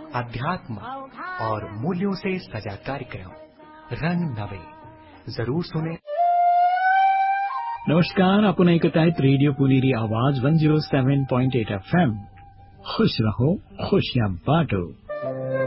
अध्यात्म और मूल्यों से सजा कार्यक्रम रंग नवे जरूर सुने। नमस्कार, आपण ऐकत आहेत रेडिओ पुणेरी आवाज 107.8 FM। खुश रहो, खुशियां बांटो।